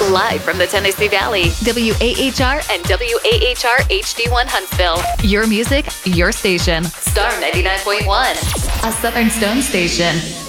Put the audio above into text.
Live from the Tennessee Valley, WAHR and WAHR HD1 Huntsville. Your music, your station. Star 99.1, a Southern Stone station.